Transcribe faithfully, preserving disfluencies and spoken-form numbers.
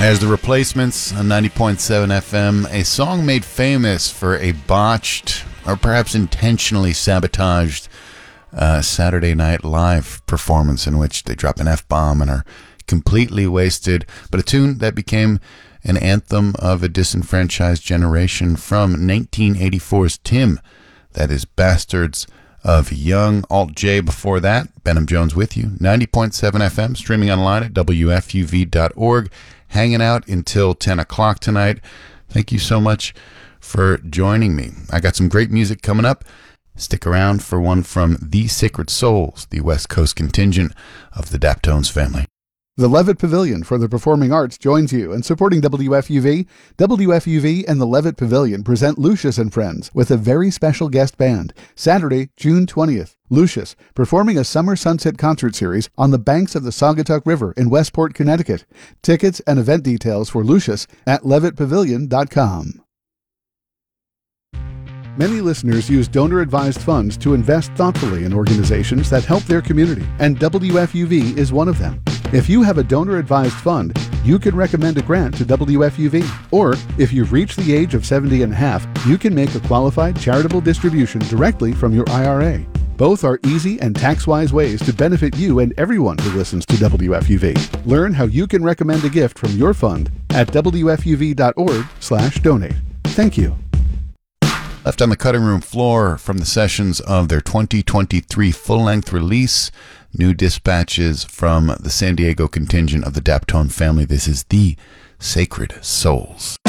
There's The Replacements on ninety point seven F M, a song made famous for a botched or perhaps intentionally sabotaged uh, Saturday Night Live performance in which they drop an F-bomb and are completely wasted, but a tune that became an anthem of a disenfranchised generation from nineteen eighty-four's Tim, that is Bastards of Young. Alt J before that, Benham Jones with you, ninety point seven F M, streaming online at W F U V dot org, hanging out until ten o'clock tonight. Thank you so much for joining me. I got some great music coming up. Stick around for one from The Sacred Souls, the West Coast contingent of the Daptones family. The Levitt Pavilion for the Performing Arts joins you in supporting W F U V. W F U V and the Levitt Pavilion present Lucius and Friends with a very special guest band, Saturday, June twentieth. Lucius, performing a summer sunset concert series on the banks of the Saugatuck River in Westport, Connecticut. Tickets and event details for Lucius at levitt pavilion dot com. Many listeners use donor-advised funds to invest thoughtfully in organizations that help their community, and W F U V is one of them. If you have a donor-advised fund, you can recommend a grant to W F U V. Or, if you've reached the age of seventy and a half, you can make a qualified charitable distribution directly from your I R A. Both are easy and tax-wise ways to benefit you and everyone who listens to W F U V. Learn how you can recommend a gift from your fund at W F U V dot org slash donate. Thank you. Left on the cutting room floor from the sessions of their twenty twenty-three full-length release, New Dispatches from the San Diego contingent of the Daptone family. This is The Sacred Souls.